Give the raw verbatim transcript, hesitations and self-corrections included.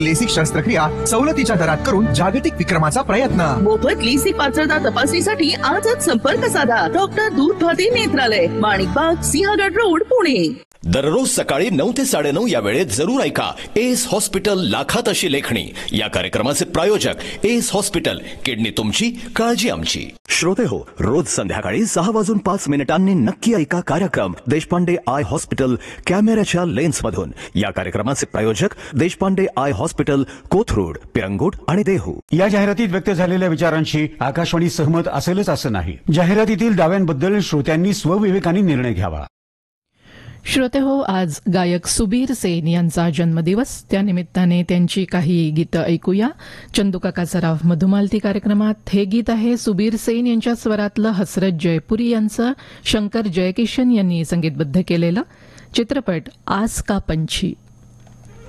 LASIK शस्त्रक्रिया सवलतीच्या दरात करून जागतिक विक्रमाचा प्रयत्न. मोफत लेसिक पात्रता तपासणीसाठी आजच संपर्क साधा. डॉक्टर दूध भाती नेत्रालय, माणिकबाग, सिंहगड रोड, पुणे. दररोज सकाळी नऊ ते साडेनऊ या वेळेत जरूर ऐका एस हॉस्पिटल लाखात अशी लेखणी. या कार्यक्रमाचे प्रायोजक एस हॉस्पिटल, किडनी तुमची, काळजी आमची. श्रोते हो, रोज संध्याकाळी सहा वाजून पाच मिनिटांनी नक्की ऐका कार्यक्रम देशपांडे आय हॉस्पिटल, कॅमेऱ्याच्या लेन्स मधून. या कार्यक्रमाचे प्रायोजक देशपांडे आय हॉस्पिटल, कोथरूड, पिरंगुट आणि देहू. या जाहिरातीत व्यक्त झालेल्या विचारांशी आकाशवाणी सहमत असेलच असं नाही. जाहिरातीतील दाव्यांबद्दल श्रोत्यांनी स्वविवेकाने निर्णय घ्यावा. श्रोते हो, आज गायक सुबीर सेन यांचा जन्मदिवस. त्यानिमित्ताने त्यांची काही गीतं ऐकूया. चंदूकाकाचा राव मधुमालती कार्यक्रमात हे गीत आहे सुबीर सेन यांच्या स्वरातलं, हसरत जयपुरी यांचं, शंकर जयकिशन यांनी संगीतबद्ध केलेलं. चित्रपट आस का पंछी.